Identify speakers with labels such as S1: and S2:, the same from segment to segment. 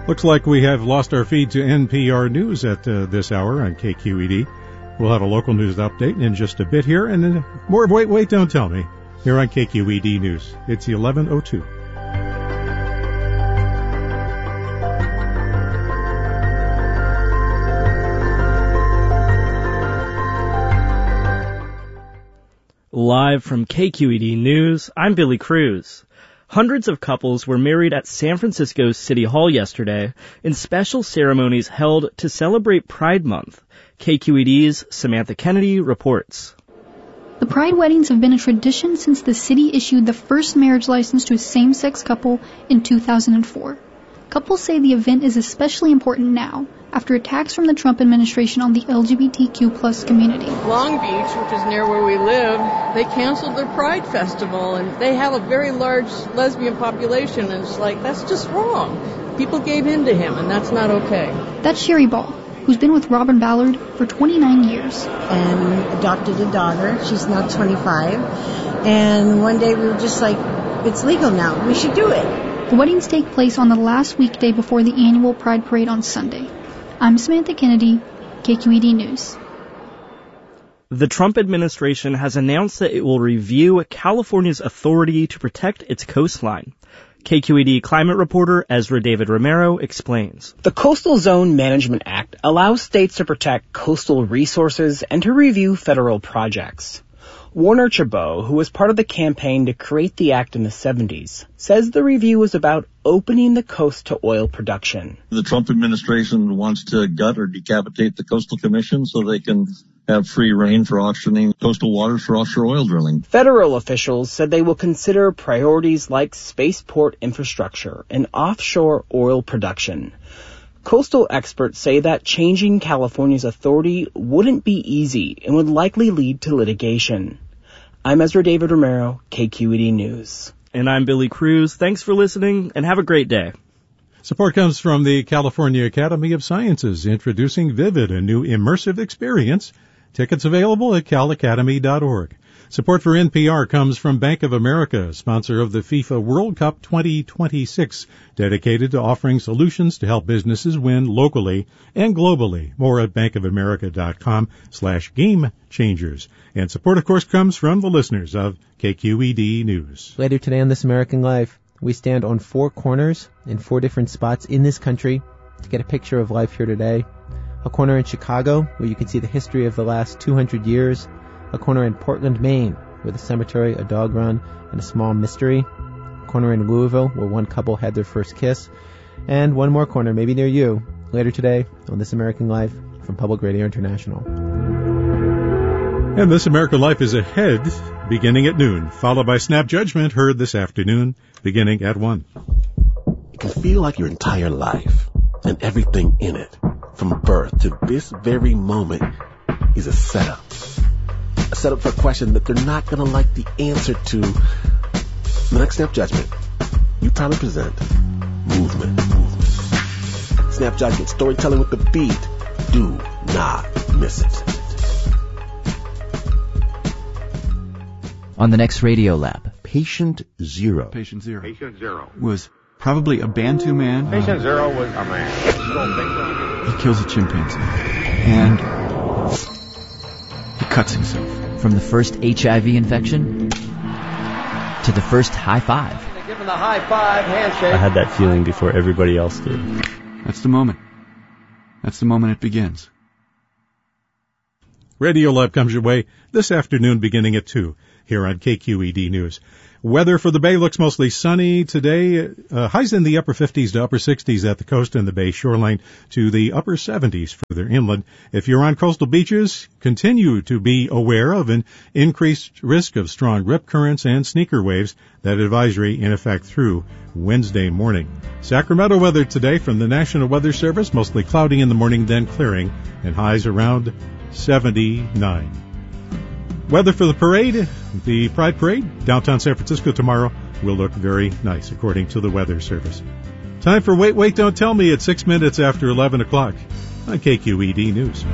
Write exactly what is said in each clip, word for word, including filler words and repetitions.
S1: Looks like we have lost our feed to N P R News at uh, this hour on K Q E D. We'll have a local news update in just a bit here, and then more of Wait, Wait, Don't Tell Me here on K Q E D News. It's eleven oh two.
S2: Live from K Q E D News, I'm Billy Cruz. Hundreds of couples were married at San Francisco's City Hall yesterday in special ceremonies held to celebrate Pride Month. K Q E D's Samantha Kennedy reports.
S3: The Pride weddings have been a tradition since the city issued the first marriage license to a same-sex couple in two thousand four. Couples say the event is especially important now, after attacks from the Trump administration on the L G B T Q plus community.
S4: Long Beach, which is near where we live, they canceled their Pride Festival, and they have a very large lesbian population, and it's like, that's just wrong. People gave in to him, and that's not okay.
S3: That's Sherry Ball, who's been with Robin Ballard for twenty-nine years.
S5: And adopted a daughter. She's now twenty-five. And one day we were just like, it's legal now. We should do it.
S3: The weddings take place on the last weekday before the annual Pride Parade on Sunday. I'm Samantha Kennedy, K Q E D News.
S2: The Trump administration has announced that it will review California's authority to protect its coastline. K Q E D climate reporter Ezra David Romero explains.
S6: The Coastal Zone Management Act allows states to protect coastal resources and to review federal projects. Warner Chabot, who was part of the campaign to create the act in the seventies, says the review is about opening the coast to oil production.
S7: The Trump administration wants to gut or decapitate the Coastal Commission so they can have free reign for auctioning coastal waters for offshore oil drilling.
S6: Federal officials said they will consider priorities like spaceport infrastructure and offshore oil production. Coastal experts say that changing California's authority wouldn't be easy and would likely lead to litigation. I'm Ezra David Romero, K Q E D News.
S2: And I'm Billy Cruz. Thanks for listening, and have a great day.
S1: Support comes from the California Academy of Sciences, introducing Vivid, a new immersive experience. Tickets available at cal academy dot org. Support for N P R comes from Bank of America, sponsor of the FIFA World Cup twenty twenty-six, dedicated to offering solutions to help businesses win locally and globally. More at bankofamerica.com slash game changers. And support, of course, comes from the listeners of K Q E D News.
S8: Later today on This American Life, we stand on four corners in four different spots in this country to get a picture of life here today. A corner in Chicago, where you can see the history of the last two hundred years. A corner in Portland, Maine, with a cemetery, a dog run, and a small mystery. A corner in Louisville, where one couple had their first kiss. And one more corner, maybe near you, later today on This American Life from Public Radio International.
S1: And This American Life is ahead, beginning at noon, followed by Snap Judgment, heard this afternoon, beginning at one.
S9: It can feel like your entire life and everything in it, from birth to this very moment, is a setup. A setup for a question that they're not going to like the answer to. The next Snap Judgment, you proudly present Movement. Movement. Snap Judgment, storytelling with the beat. Do not miss it.
S10: On the next Radio Lab,
S9: Patient Zero.
S11: Patient Zero.
S12: Patient Zero
S11: was probably a Bantu man.
S12: Patient uh, Zero was a man.
S11: He kills a chimpanzee. And he cuts himself.
S10: From the first H I V infection to the first high five.
S13: Give him the high five, handshake.
S14: I had that feeling before everybody else did.
S11: That's the moment. That's the moment it begins.
S1: Radio Lab comes your way this afternoon beginning at two here on K Q E D News. Weather for the Bay looks mostly sunny today. Uh, highs in the upper fifties to upper sixties at the coast and the Bay shoreline, to the upper seventies further inland. If you're on coastal beaches, continue to be aware of an increased risk of strong rip currents and sneaker waves. That advisory in effect through Wednesday morning. Sacramento weather today from the National Weather Service, mostly cloudy in the morning, then clearing, and highs around seventy-nine. Weather for the parade, the Pride Parade, downtown San Francisco tomorrow, will look very nice, according to the Weather Service. Time for Wait, Wait, Don't Tell Me at six minutes after eleven o'clock on K Q E D News.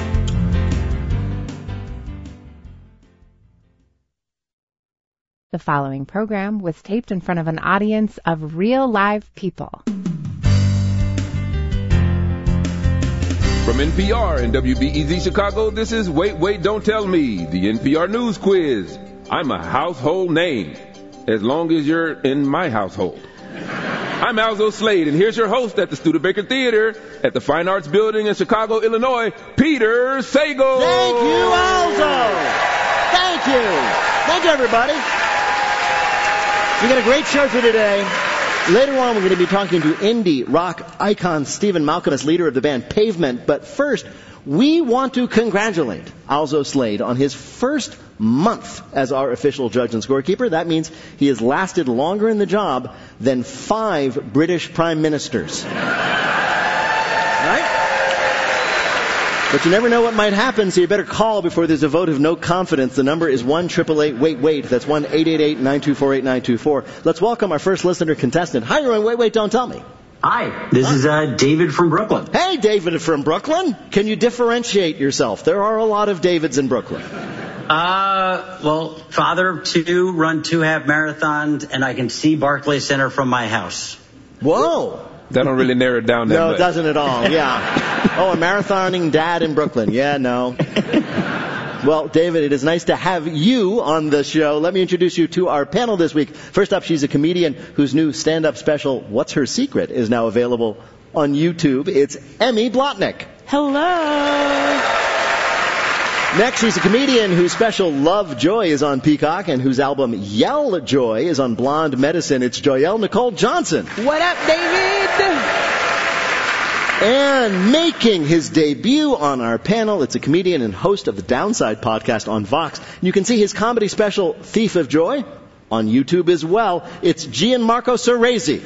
S15: The following program was taped in front of an audience of real live people.
S16: From N P R and W B E Z Chicago, this is Wait, Wait, Don't Tell Me, the N P R News Quiz. I'm a household name, as long as you're in my household. I'm Alzo Slade, and here's your host at the Studebaker Theater at the Fine Arts Building in Chicago, Illinois, Peter Sagal.
S17: Thank you, Alzo. Thank you. Thank you, everybody. We got a great show for today. Later on, we're going to be talking to indie rock icon Stephen Malcolm as leader of the band Pavement. But first, we want to congratulate Alzo Slade on his first month as our official judge and scorekeeper. That means he has lasted longer in the job than five British prime ministers. Right? But you never know what might happen, so you better call before there's a vote of no confidence. The number is one eight eight eight wait wait. That's one eight eight eight nine two four eight nine two four. Let's welcome our first listener contestant. Hi, you're on Wait, Wait, Don't Tell Me.
S18: Hi, this is uh, David from Brooklyn.
S17: Hey, David from Brooklyn. Can you differentiate yourself? There are a lot of Davids in Brooklyn.
S18: Uh, well, father of two, run two half marathons, and I can see Barclays Center from my house.
S17: Whoa.
S16: That don't really narrow it down that
S17: No,
S16: much.
S17: it doesn't at all, yeah. Oh, a marathoning dad in Brooklyn. Yeah, no. Well, David, it is nice to have you on the show. Let me introduce you to our panel this week. First up, she's a comedian whose new stand-up special, What's Her Secret?, is now available on YouTube. It's Emmy Blotnick.
S19: Hello.
S17: Next, she's a comedian whose special Love Joy is on Peacock and whose album Yell Joy is on Blonde Medicine. It's Joyelle Nicole Johnson.
S19: What up, David?
S17: And making his debut on our panel, it's a comedian and host of the Downside podcast on Vox. You can see his comedy special Thief of Joy on YouTube as well. It's Gianmarco Ceresi.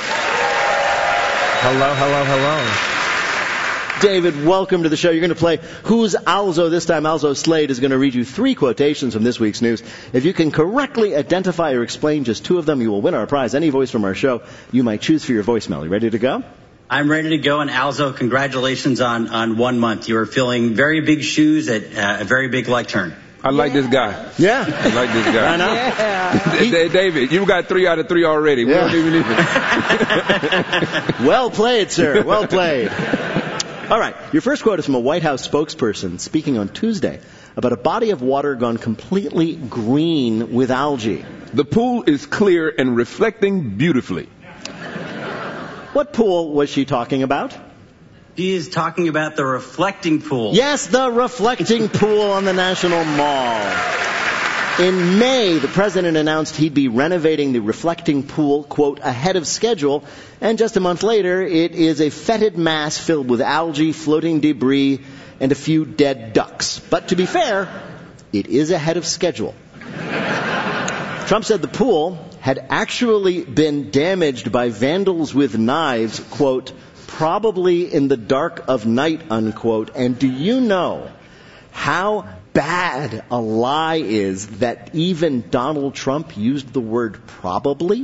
S20: Hello, hello, hello.
S17: David, welcome to the show. You're going to play Who's Alzo? This time, Alzo Slade is going to read you three quotations from this week's news. If you can correctly identify or explain just two of them, you will win our prize. Any voice from our show you might choose for your voicemail. You ready to go?
S18: I'm ready to go, and Alzo, congratulations on, on one month. You are filling very big shoes at uh, a very big lectern.
S16: I like this guy.
S17: Yeah.
S16: I like this guy.
S17: I know.
S16: Yeah. David, you got three out of three already. We
S17: Yeah.
S16: don't even even.
S17: Well played, sir. Well played. All right. Your first quote is from a White House spokesperson speaking on Tuesday about a body of water gone completely green with algae.
S16: The pool is clear and reflecting beautifully.
S17: What pool was she talking about?
S18: She is talking about the reflecting pool.
S17: Yes, the reflecting pool on the National Mall. In May, the president announced he'd be renovating the reflecting pool, quote, ahead of schedule. And just a month later, it is a fetid mass filled with algae, floating debris, and a few dead ducks. But to be fair, it is ahead of schedule. Trump said the pool had actually been damaged by vandals with knives, quote, probably in the dark of night, unquote. And do you know how bad a lie is that even Donald Trump used the word probably?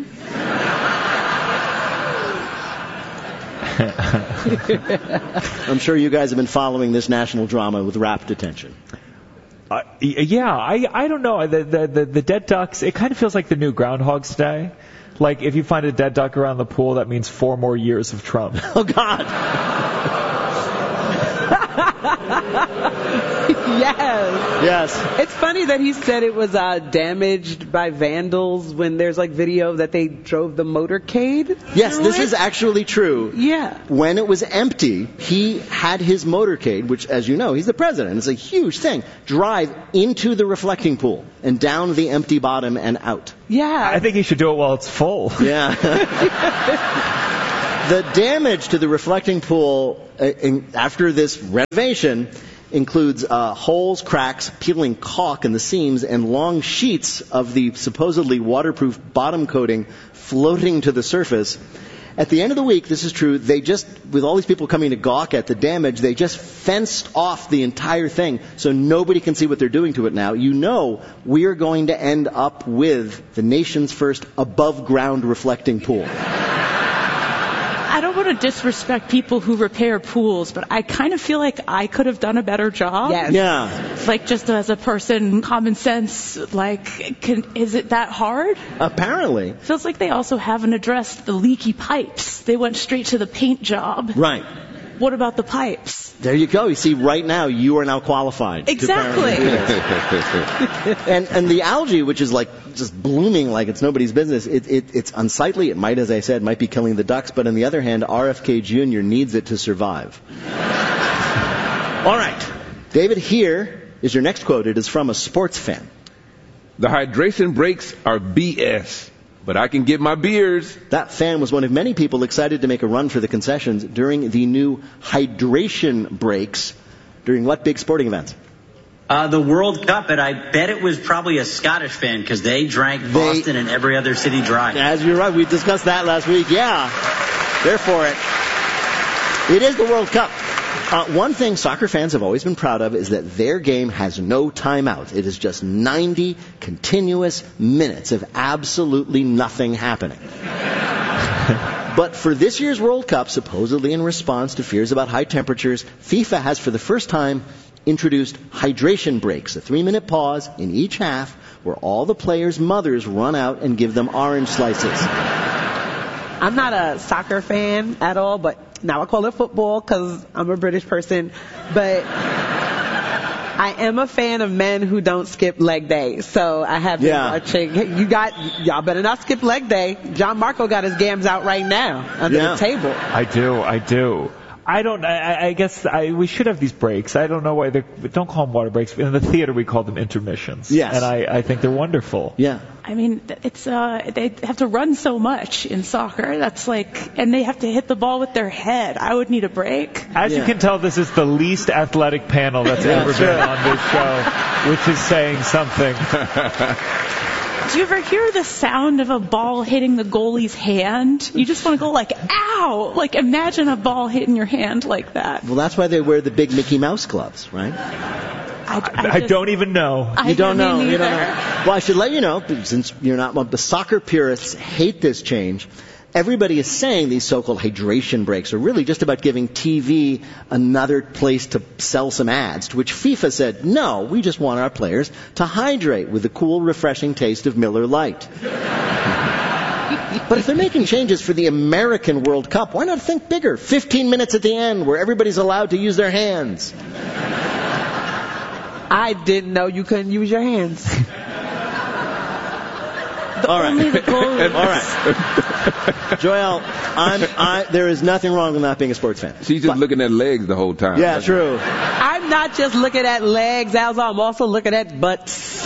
S17: I'm sure you guys have been following this national drama with rapt attention.
S20: Uh, yeah, I I don't know. The, the the the dead ducks, it kind of feels like the new Groundhog's Day. Like, if you find a dead duck around the pool, that means four more years of Trump.
S17: Oh, God.
S19: Yes.
S17: Yes.
S19: It's funny that he said it was uh, damaged by vandals when there's like video that they drove the motorcade.
S17: Yes, this
S19: it.
S17: is actually true.
S19: Yeah.
S17: When it was empty, he had his motorcade, which, as you know, he's the president. It's a huge thing. Drive into the reflecting pool and down the empty bottom and out.
S19: Yeah.
S20: I think he should do it while it's full.
S17: Yeah. The damage to the reflecting pool uh, in, after this renovation includes uh, holes, cracks, peeling caulk in the seams, and long sheets of the supposedly waterproof bottom coating floating to the surface. At the end of the week, this is true, they just, with all these people coming to gawk at the damage, they just fenced off the entire thing so nobody can see what they're doing to it now. You know we are going to end up with the nation's first above-ground reflecting pool.
S21: I don't want to disrespect people who repair pools, but I kind of feel like I could have done a better job.
S19: Yes.
S17: Yeah.
S21: Like, just as a person, common sense, like, can, is it that hard?
S17: Apparently.
S21: Feels like they also haven't addressed the leaky pipes. They went straight to the paint job.
S17: Right.
S21: What about the pipes?
S17: There you go. You see, right now, you are now qualified.
S21: Exactly.
S17: To apparently do this. and, and the algae, which is like just blooming like it's nobody's business, it, it, it's unsightly. It might, as I said, might be killing the ducks. But on the other hand, R F K Junior needs it to survive. All right. David, here is your next quote. It is from a sports fan.
S16: The hydration breaks are B S. But I can get my beers.
S17: That fan was one of many people excited to make a run for the concessions during the new hydration breaks. During what big sporting events?
S18: Uh, the World Cup, and I bet it was probably a Scottish fan because they drank
S17: They-
S18: Boston and every other city dry.
S17: As you're right, we discussed that last week. Yeah, they're for it. It is the World Cup. Uh, one thing soccer fans have always been proud of is that their game has no timeout. It is just ninety continuous minutes of absolutely nothing happening. But for this year's World Cup, supposedly in response to fears about high temperatures, FIFA has for the first time introduced hydration breaks, a three-minute pause in each half where all the players' mothers run out and give them orange slices.
S19: I'm not a soccer fan at all, but now I call it football because I'm a British person. But I am a fan of men who don't skip leg day. So I have been
S17: Yeah.
S19: watching. Hey, you got, y'all better not skip leg day. John Marco got his gams out right now under
S17: Yeah.
S19: the table.
S20: I do, I do. I don't. I, I guess I, we should have these breaks. I don't know why they don't call them water breaks. In the theater, we call them intermissions.
S17: Yes.
S20: and I, I think they're wonderful.
S17: Yeah.
S21: I mean, it's uh, they have to run so much in soccer. That's like, and they have to hit the ball with their head. I would need a break.
S20: As
S17: Yeah.
S20: you can tell, this is the least athletic panel that's ever been on this show, which is saying something.
S21: Do you ever hear the sound of a ball hitting the goalie's hand? You just want to go like, ow! Like, imagine a ball hitting your hand like that.
S17: Well, that's why they wear the big Mickey Mouse gloves, right?
S21: I,
S20: I,
S21: I, just,
S20: don't even know.
S21: I
S17: You don't know.
S21: me
S17: You don't
S21: neither.
S17: know. Well, I should let you know, since you're not one, the soccer purists hate this change. Everybody is saying these so-called hydration breaks are really just about giving T V another place to sell some ads, to which FIFA said, no, we just want our players to hydrate with the cool, refreshing taste of Miller Lite. But if they're making changes for the American World Cup, why not think bigger? fifteen minutes at the end where everybody's allowed to use their hands.
S19: I didn't know you couldn't use your hands.
S17: All right.
S21: Only the goalies.
S17: All right. Joel, I'm, I, there is nothing wrong with not being a sports fan.
S16: She's just
S17: But-
S16: looking at legs the whole time.
S17: Yeah,
S16: That's
S17: true.
S19: I'm not just looking at legs, Alza. I'm also looking at butts.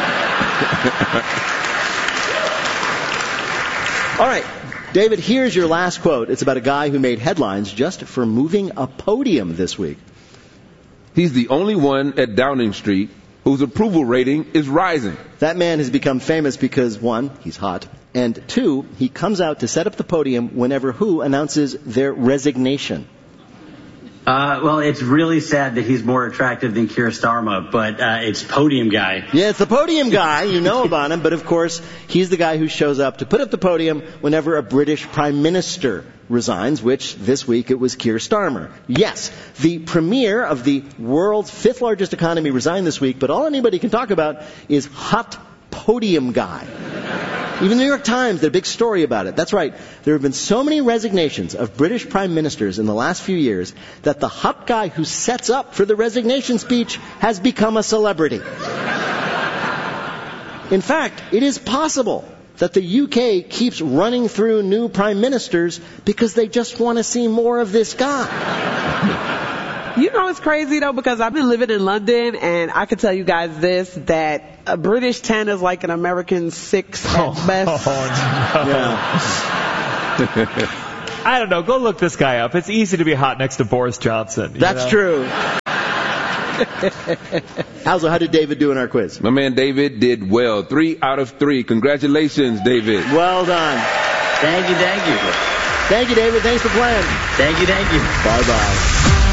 S17: All right. David, here's your last quote. It's about a guy who made headlines just for moving a podium this week.
S16: He's the only one at Downing Street whose approval rating is rising.
S17: That man has become famous because, one, he's hot, and two, he comes out to set up the podium whenever who announces their resignation.
S18: Uh, well, it's really sad that he's more attractive than Keir Starmer, but uh, it's podium guy.
S17: Yeah, it's the podium guy. You know about him. But, of course, he's the guy who shows up to put up the podium whenever a British prime minister resigns, which this week it was Keir Starmer. Yes, the premier of the world's fifth largest economy resigned this week, but all anybody can talk about is hot podium guy. Even the New York Times did a big story about it. That's right. There have been so many resignations of British prime ministers in the last few years that the hot guy who sets up for the resignation speech has become a celebrity. In fact, it is possible that the U K keeps running through new prime ministers because they just want to see more of this guy.
S19: You know it's crazy though, because I've been living in London and I can tell you guys this, that a British ten is like an American six at
S20: Oh,
S19: best.
S20: oh, no.
S17: Yeah.
S20: I don't know. Go look this guy up. It's easy to be hot next to Boris Johnson. you
S17: That's
S20: know?
S17: true. Alza, how did David do in our quiz?
S16: My man David did well. Three out of three. Congratulations, David.
S17: Well done.
S18: Thank you, thank you.
S17: Thank you, David. Thanks for playing.
S18: Thank you, thank you.
S17: Bye-bye.